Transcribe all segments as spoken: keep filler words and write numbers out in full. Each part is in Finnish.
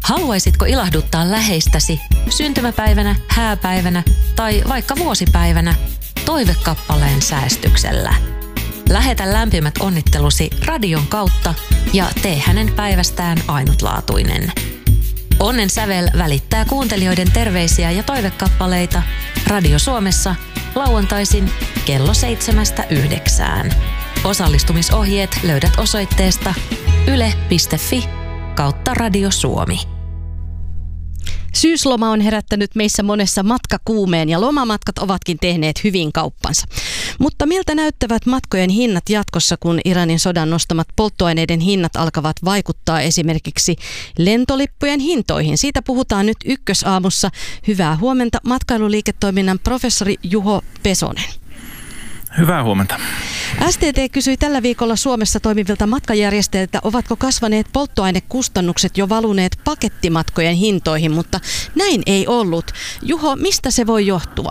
Haluaisitko ilahduttaa läheistäsi syntymäpäivänä, hääpäivänä tai vaikka vuosipäivänä toivekappaleen säästyksellä? Lähetä lämpimät onnittelusi radion kautta ja tee hänen päivästään ainutlaatuinen. Onnen sävel välittää kuuntelijoiden terveisiä ja toivekappaleita Radio Suomessa lauantaisin kello seitsemästä yhdeksään. Osallistumisohjeet löydät osoitteesta yle piste fi kautta Radio Suomi. Syysloma on herättänyt meissä monessa matkakuumeen ja lomamatkat ovatkin tehneet hyvin kauppansa. Mutta miltä näyttävät matkojen hinnat jatkossa, kun Iranin sodan nostamat polttoaineiden hinnat alkavat vaikuttaa esimerkiksi lentolippujen hintoihin? Siitä puhutaan nyt Ykkösaamussa. Hyvää huomenta matkailuliiketoiminnan professori Juho Pesonen. Hyvää huomenta. S T T kysyi tällä viikolla Suomessa toimivilta matkanjärjestäjiltä, ovatko kasvaneet polttoainekustannukset jo valuneet pakettimatkojen hintoihin, mutta näin ei ollut. Juho, mistä se voi johtua?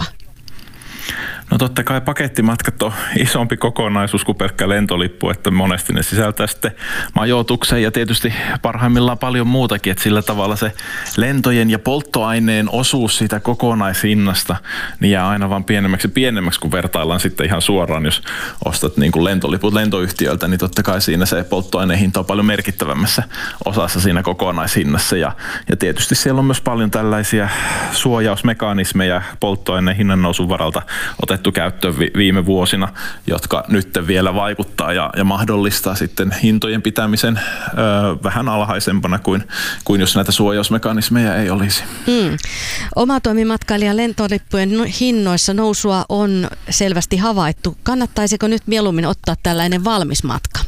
No totta kai pakettimatkat on isompi kokonaisuus kuin pelkkä lentolippu, että monesti ne sisältää sitten majoituksen ja tietysti parhaimmillaan paljon muutakin, että sillä tavalla se lentojen ja polttoaineen osuus siitä kokonaishinnasta niin jää aina vaan pienemmäksi pienemmäksi, kun vertaillaan sitten ihan suoraan, jos ostat niin kuin lentoliput lentoyhtiöltä, niin totta kai siinä se polttoaineen hinta on paljon merkittävämmässä osassa siinä kokonaishinnassa ja, ja tietysti siellä on myös paljon tällaisia suojausmekanismeja polttoaineen hinnan nousun varalta otettu käyttöön viime vuosina, jotka nyt vielä vaikuttaa ja, ja mahdollistaa sitten hintojen pitämisen ö, vähän alhaisempana kuin, kuin jos näitä suojausmekanismeja ei olisi. Mm. Omatoimimatkailijan lentolippujen hinnoissa nousua on selvästi havaittu. Kannattaisiko nyt mieluummin ottaa tällainen valmis matka?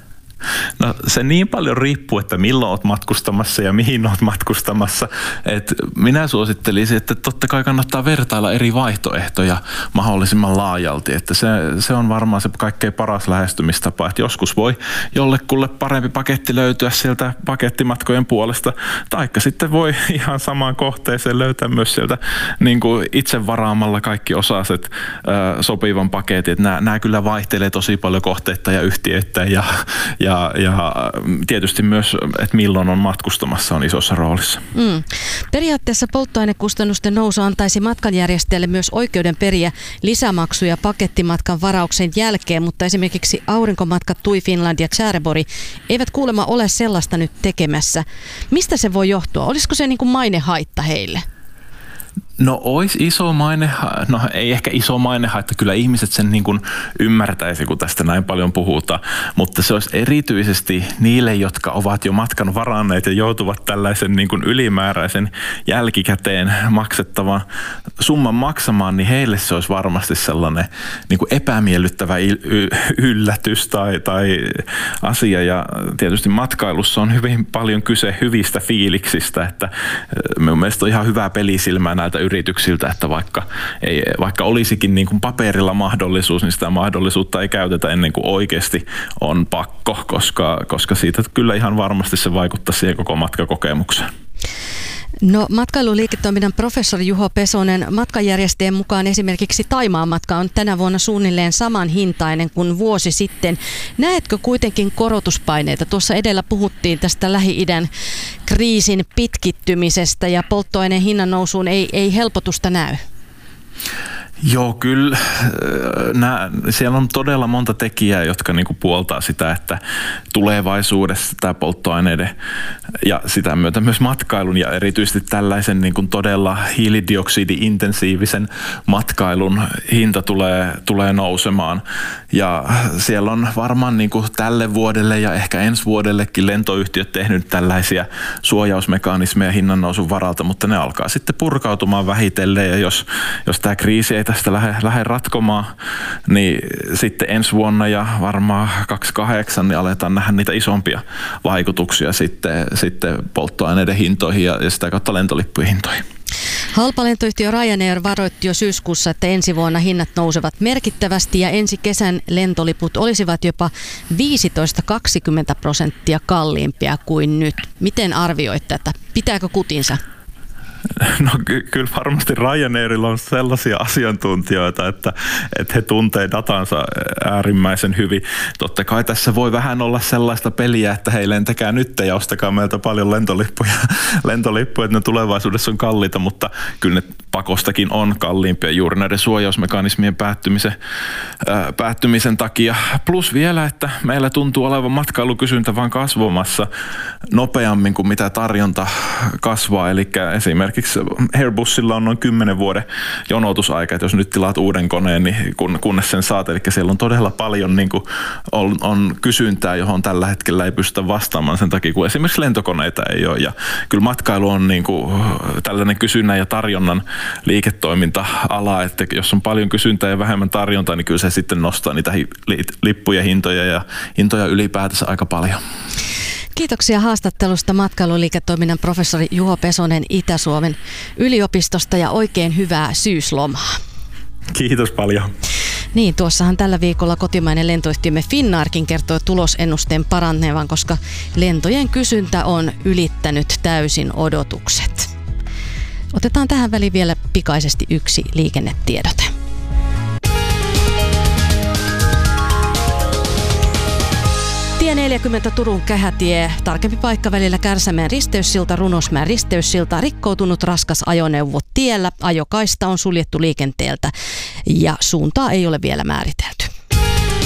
No se niin paljon riippuu, että milloin olet matkustamassa ja mihin olet matkustamassa. Et minä suosittelisin, että totta kai kannattaa vertailla eri vaihtoehtoja mahdollisimman laajalti. Että se, se on varmaan se kaikkein paras lähestymistapa. Että joskus voi jollekulle parempi paketti löytyä sieltä pakettimatkojen puolesta. Taikka sitten voi ihan samaan kohteeseen löytää myös sieltä niin kuin itse varaamalla kaikki osaset äh, sopivan paketin. Että nämä, nämä kyllä vaihtelee tosi paljon kohteita ja yhtiöitä ja Ja, ja tietysti myös, että milloin on matkustamassa, on isossa roolissa. Mm. Periaatteessa polttoainekustannusten nousu antaisi matkanjärjestäjälle myös oikeuden periä lisämaksuja pakettimatkan varauksen jälkeen, mutta esimerkiksi aurinkomatkat TUI Finland ja Tjäreborg eivät kuulemma ole sellaista nyt tekemässä. Mistä se voi johtua? Olisiko se niin kuin mainehaitta heille? No olisi iso maine, no ei ehkä iso mainehaitta, kyllä ihmiset sen niin kuin ymmärtäisi, kun tästä näin paljon puhutaan, mutta se olisi erityisesti niille, jotka ovat jo matkan varanneet ja joutuvat tällaisen niin kuin ylimääräisen jälkikäteen maksettavan summan maksamaan, niin heille se olisi varmasti sellainen niin kuin epämiellyttävä yllätys tai, tai asia ja tietysti matkailussa on hyvin paljon kyse hyvistä fiiliksistä, että minun mielestä on ihan hyvää pelisilmää näiltä yrityksiltä, että vaikka, ei, vaikka olisikin niin kuin paperilla mahdollisuus, niin sitä mahdollisuutta ei käytetä ennen kuin oikeasti on pakko, koska, koska siitä kyllä ihan varmasti se vaikuttaa siihen koko matkakokemukseen. No matkailuliiketoiminnan professori Juho Pesonen, matkanjärjestäjien mukaan esimerkiksi Thaimaan matka on tänä vuonna suunnilleen saman hintainen kuin vuosi sitten. Näetkö kuitenkin korotuspaineita? Tuossa edellä puhuttiin tästä Lähi-idän kriisin pitkittymisestä ja polttoaineen hinnan nousuun ei, ei helpotusta näy. Joo, kyllä. Nää, siellä on todella monta tekijää, jotka niinku puoltaa sitä, että tulevaisuudessa tämä polttoaineiden ja sitä myötä myös matkailun ja erityisesti tällaisen niinku todella hiilidioksidi-intensiivisen matkailun hinta tulee, tulee nousemaan. Ja siellä on varmaan niinku tälle vuodelle ja ehkä ensi vuodellekin lentoyhtiöt tehnyt tällaisia suojausmekanismeja hinnan nousun varalta, mutta ne alkaa sitten purkautumaan vähitellen ja jos, jos tämä kriisi ei tästä lähde, lähde ratkomaan, niin sitten ensi vuonna ja varmaan kaksikymmentäkahdeksan niin aletaan nähdä niitä isompia vaikutuksia sitten, sitten polttoaineiden hintoihin ja, ja sitä kautta lentolippujen hintoihin. Halpalentoyhtiö Ryanair varoitti jo syyskuussa, että ensi vuonna hinnat nousevat merkittävästi ja ensi kesän lentoliput olisivat jopa viisitoista kaksikymmentä prosenttia kalliimpia kuin nyt. Miten arvioit tätä? Pitääkö kutinsa? No ky- kyllä varmasti Ryanairilla on sellaisia asiantuntijoita, että, että he tuntee datansa äärimmäisen hyvin. Totta kai tässä voi vähän olla sellaista peliä, että hei, lentäkää nyt ja ostakaa meiltä paljon lentolippuja, lentolippuja, että ne tulevaisuudessa on kalliita, mutta kyllä ne pakostakin on kalliimpia juuri näiden suojausmekanismien päättymisen, ää, päättymisen takia. Plus vielä, että meillä tuntuu olevan matkailukysyntä vaan kasvamassa nopeammin kuin mitä tarjonta kasvaa. Eli esimerkiksi Airbusilla on noin kymmenen vuoden jonotusaika, että jos nyt tilaat uuden koneen, niin kun, kunnes sen saat. Eli siellä on todella paljon niin kuin on, on kysyntää, johon tällä hetkellä ei pystytä vastaamaan sen takia, kun esimerkiksi lentokoneita ei ole. Ja kyllä matkailu on niin kuin tällainen kysynnän ja tarjonnan liiketoiminta-ala, että jos on paljon kysyntää ja vähemmän tarjontaa, niin kyllä se sitten nostaa niitä hi- li- lippuja hintoja ja hintoja ylipäätänsä aika paljon. Kiitoksia haastattelusta matkailuliiketoiminnan professori Juho Pesonen Itä-Suomen yliopistosta ja oikein hyvää syyslomaa. Kiitos paljon. Niin, tuossahan tällä viikolla kotimainen lentoyhtiömme Finnairkin kertoi tulosennusteen parannevan, koska lentojen kysyntä on ylittänyt täysin odotukset. Otetaan tähän väliin vielä pikaisesti yksi liikennetiedote. Tie neljäkymmentä Turun Kehätie, tarkempi paikka välillä Kärsämäen risteyssilta, Runosmäen risteyssilta, rikkoutunut raskas ajoneuvo tiellä, ajokaista on suljettu liikenteeltä ja suuntaa ei ole vielä määritelty.